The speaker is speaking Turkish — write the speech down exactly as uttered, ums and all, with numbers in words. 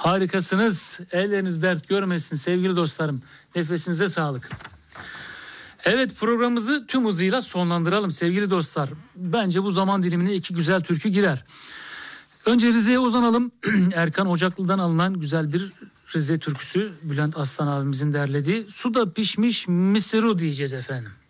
Harikasınız. Elleriniz dert görmesin sevgili dostlarım. Nefesinize sağlık. Evet, programımızı tüm hızıyla sonlandıralım sevgili dostlar. Bence bu zaman dilimine iki güzel türkü girer. Önce Rize'ye uzanalım. Erkan Ocaklı'dan alınan güzel bir Rize türküsü. Bülent Aslan abimizin derlediği. Suda pişmiş misiru diyeceğiz efendim.